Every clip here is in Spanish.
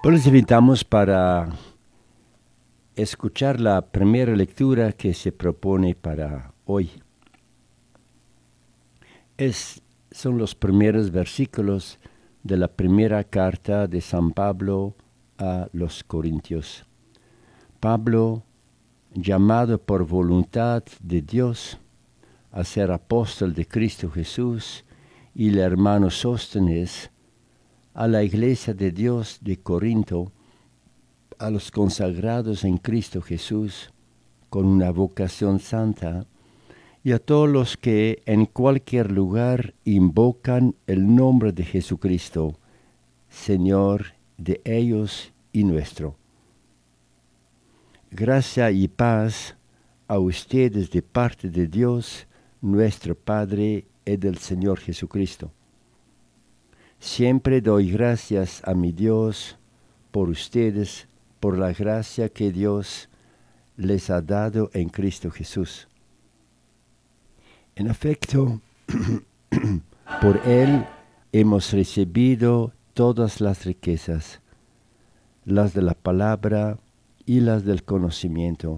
Pues les invitamos para escuchar la primera lectura que se propone para hoy. Son los primeros versículos de la primera carta de San Pablo a los Corintios. Pablo, llamado por voluntad de Dios a ser apóstol de Cristo Jesús, y el hermano Sóstenes, a la iglesia de Dios de Corinto, a los consagrados en Cristo Jesús, con una vocación santa, y a todos los que en cualquier lugar invocan el nombre de Jesucristo, Señor de ellos y nuestro. Gracia y paz a ustedes de parte de Dios, nuestro Padre, y del Señor Jesucristo. Siempre doy gracias a mi Dios por ustedes, por la gracia que Dios les ha dado en Cristo Jesús. En efecto, por Él hemos recibido todas las riquezas, las de la palabra y las del conocimiento.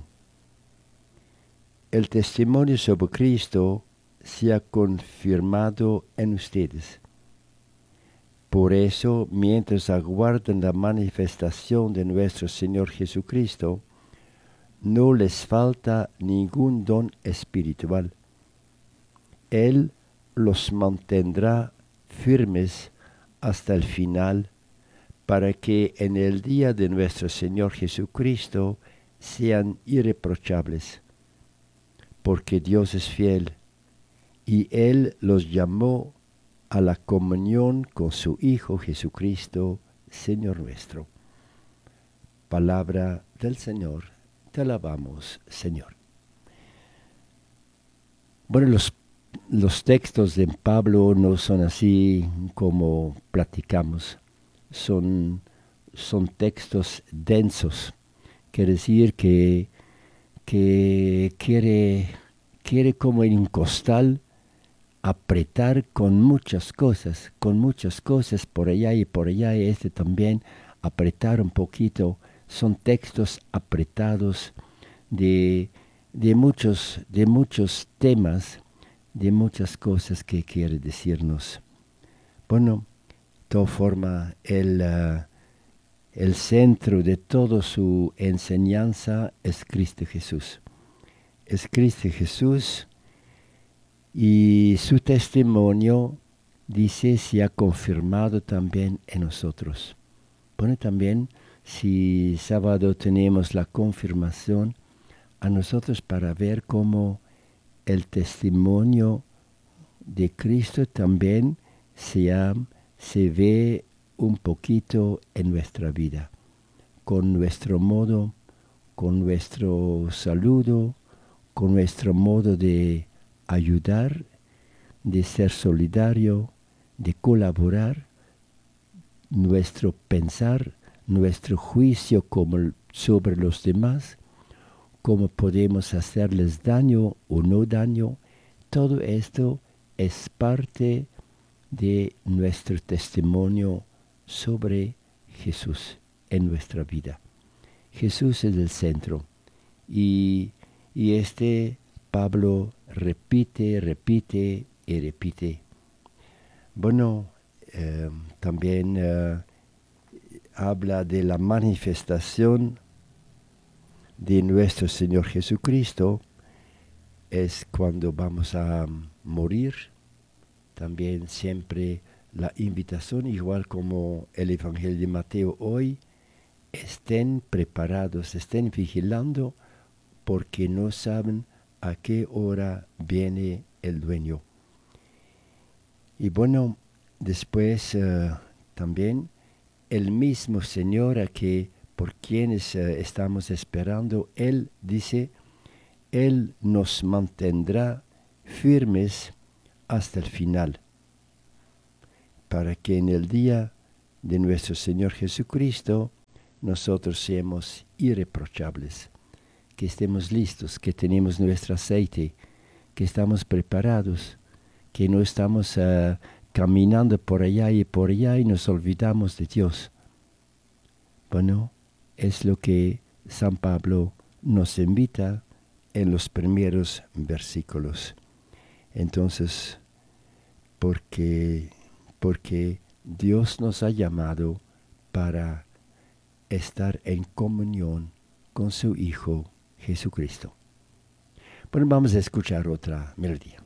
El testimonio sobre Cristo se ha confirmado en ustedes. Por eso, mientras aguardan la manifestación de nuestro Señor Jesucristo, no les falta ningún don espiritual. Él los mantendrá firmes hasta el final, para que en el día de nuestro Señor Jesucristo sean irreprochables, porque Dios es fiel, y Él los llamó a la comunión con su Hijo Jesucristo, Señor nuestro. Palabra del Señor, te alabamos, Señor. Bueno, los textos de Pablo no son así como platicamos, son textos densos, quiere decir que quiere como en un costal apretar con muchas cosas por allá y también apretar un poquito. Son textos apretados de muchos temas, de muchas cosas que quiere decirnos. Bueno, de todas formas, el centro de toda su enseñanza es Cristo Jesús. Es Cristo Jesús, y su testimonio, dice, se ha confirmado también en nosotros. Bueno, también, si sábado tenemos la confirmación a nosotros para ver cómo el testimonio de Cristo también se ve un poquito en nuestra vida, con nuestro modo, con nuestro saludo, con nuestro modo de ayudar, de ser solidario, de colaborar, nuestro pensar, nuestro juicio sobre los demás, cómo podemos hacerles daño o no daño. Todo esto es parte de nuestro testimonio sobre Jesús en nuestra vida. Jesús es el centro, y Pablo repite y repite. Bueno, también habla de la manifestación de nuestro Señor Jesucristo. Es cuando vamos a morir. También siempre la invitación, igual como el Evangelio de Mateo hoy: estén preparados, estén vigilando, porque no saben a qué hora viene el dueño. Y bueno, después también el mismo Señor por quienes estamos esperando, Él dice, Él nos mantendrá firmes hasta el final, para que en el día de nuestro Señor Jesucristo nosotros seamos irreprochables, que estemos listos, que tenemos nuestro aceite, que estamos preparados, que no estamos caminando por allá y nos olvidamos de Dios. Bueno, es lo que San Pablo nos invita en los primeros versículos. Entonces, porque Dios nos ha llamado para estar en comunión con su Hijo Jesucristo. Bueno, vamos a escuchar otra melodía.